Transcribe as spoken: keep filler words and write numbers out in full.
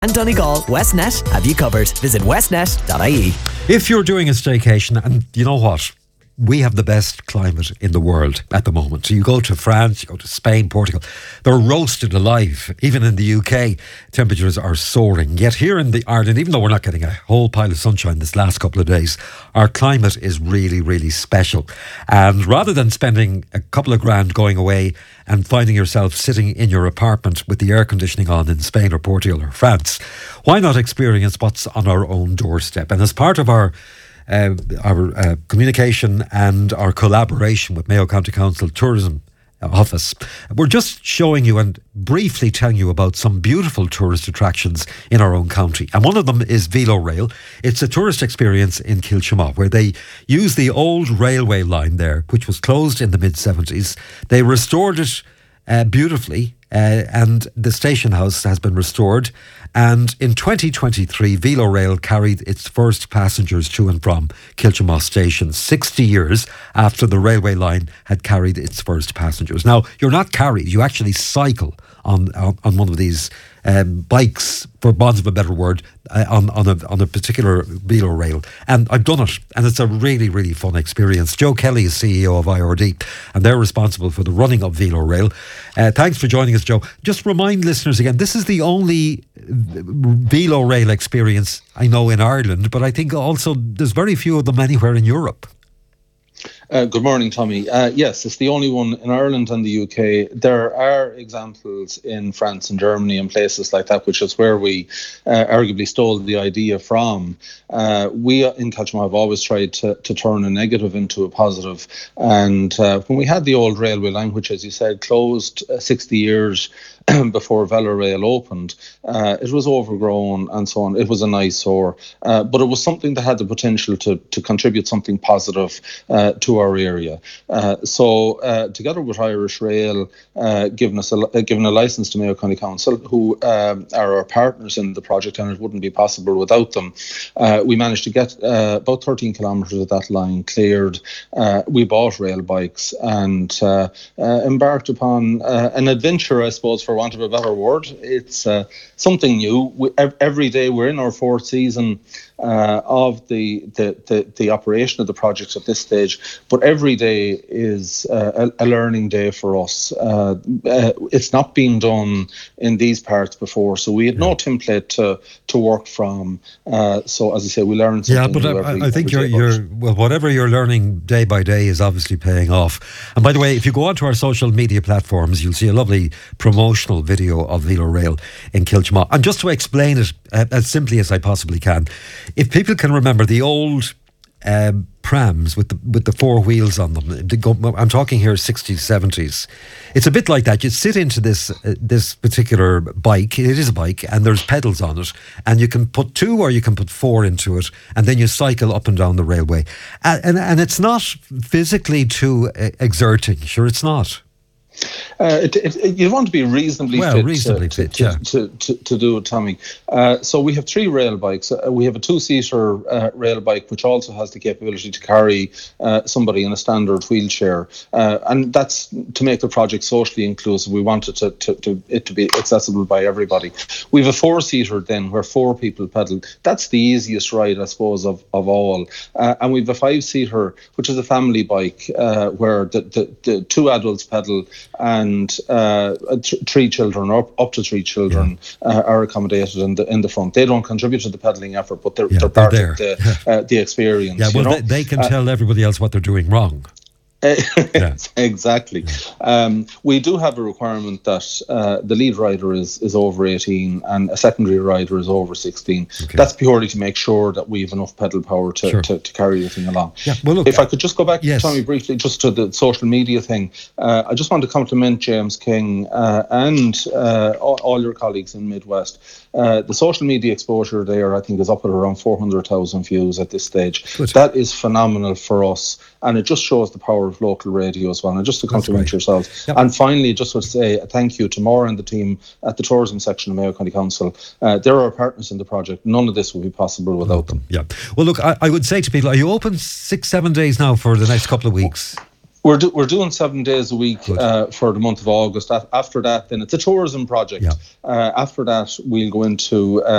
And Donegal, Westnet have you covered. Visit westnet dot I E. If you're doing a staycation, and you know what? We have the best climate in the world at the moment. So you go to France, you go to Spain, Portugal, they're roasted alive. Even in the U K, temperatures are soaring. Yet here in the Ireland, even though we're not getting a whole pile of sunshine this last couple of days, our climate is really, really special. And rather than spending a couple of grand going away and finding yourself sitting in your apartment with the air conditioning on in Spain or Portugal or France, why not experience what's on our own doorstep? And as part of our Uh, our uh, communication and our collaboration with Mayo County Council Tourism Office, we're just showing you and briefly telling you about some beautiful tourist attractions in our own county. And one of them is Velo Rail. It's a tourist experience in Kiltimagh where they use the old railway line there, which was closed in the mid seventies. They restored it uh, beautifully. Uh, and the station house has been restored. And in twenty twenty-three, Velo Rail carried its first passengers to and from Kiltimagh station, sixty years after the railway line had carried its first passengers. Now, you're not carried, you actually cycle on on, on one of these um, bikes, for want of a better word, uh, on, on, a, on a particular Velo Rail. And I've done it, and it's a really, really fun experience. Joe Kelly is C E O of I R D, and they're responsible for the running of Velo Rail. Uh, thanks for joining us, Joe. Just remind listeners again, this is the only Velo Rail experience I know in Ireland, but I think also there's very few of them anywhere in Europe. Uh, good morning, Tommy. Uh, yes, it's the only one in Ireland and the U K. There are examples in France and Germany and places like that, which is where we uh, arguably stole the idea from. Uh, we in Kiltimagh have always tried to, to turn a negative into a positive. And uh, when we had the old railway line, which, as you said, closed uh, sixty years before Velo Rail opened, uh, it was overgrown and so on. It was an eyesore, uh, but it was something that had the potential to, to contribute something positive uh, to our area. Uh, so uh, together with Irish Rail, uh, giving us a, uh, giving a licence to Mayo County Council, who um, are our partners in the project, and it wouldn't be possible without them, uh, we managed to get uh, about thirteen kilometres of that line cleared. Uh, we bought rail bikes and uh, uh, embarked upon uh, an adventure, I suppose, for want of a better word. It's uh, something new. We, every day we're in our fourth season uh, of the, the, the, the operation of the project at this stage, but every day is uh, a, a learning day for us. Uh, uh, it's not been done in these parts before, so we had no template to, to work from. Uh, so as I say, we learn something. Yeah, but new I, every, I think every you're, day, you're well, whatever you're learning day by day is obviously paying off. And by the way, if you go onto our social media platforms, you'll see a lovely promotional video of Velo Rail in Kiltimagh. And just to explain it uh, as simply as I possibly can, if people can remember the old um, prams with the with the four wheels on them, they go, I'm talking here sixties, seventies. It's a bit like that. You sit into this uh, this particular bike. It is a bike, and there's pedals on it, and you can put two or you can put four into it, and then you cycle up and down the railway. And and, and it's not physically too uh, exerting. Sure, it's not. Uh, it, it, it, you want to be reasonably well, fit, reasonably to, fit, to, yeah. to, to, to do it, Tommy. Uh, so we have three rail bikes. Uh, we have a two-seater uh, rail bike, which also has the capability to carry uh, somebody in a standard wheelchair, uh, and that's to make the project socially inclusive. We wanted to, to, to it to be accessible by everybody. We have a four-seater then, where four people pedal. That's the easiest ride, I suppose, of of all. Uh, and we have a five-seater, which is a family bike, uh, where the, the, the two adults pedal, and uh, th- three children, or up, up to three children, yeah. uh, are accommodated in the in the front. They don't contribute to the pedalling effort, but they're, yeah, they're part they're of the uh, the experience. Yeah, well, you know? they, they can uh, tell everybody else what they're doing wrong. yeah. Exactly. Um, we do have a requirement that uh, the lead rider is, is over eighteen and a secondary rider is over sixteen. Okay. That's purely to make sure that we have enough pedal power to, sure. to, to carry the thing along. Yeah. Well, look, if I could just go back, yes. Tommy, briefly, just to the social media thing, uh, I just want to compliment James King uh, and uh, all, all your colleagues in Midwest. Uh, the social media exposure there, I think, is up at around four hundred thousand views at this stage. Good. That is phenomenal for us, and it just shows the power of local radio as well. And just to compliment yourselves. Yep. And finally, just to say a thank you to Maura and the team at the tourism section of Mayo County Council. Uh, they're our partners in the project. None of this would be possible without, without them. Yeah. Well, look, I, I would say to people, are you open six, seven days now for the next couple of weeks? We're do, we're doing seven days a week uh, for the month of August. After that, then it's a tourism project. Yeah. Uh, after that, we'll go into uh,